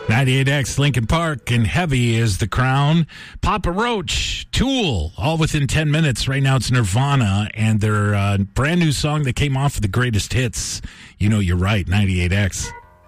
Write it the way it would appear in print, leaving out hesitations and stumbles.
98X, Lincoln Park, and Heavy is The Crown. Papa Roach, Tool, all within 10 minutes. Right now it's Nirvana and their brand new song that came off of the greatest hits. You know you're right, 98X.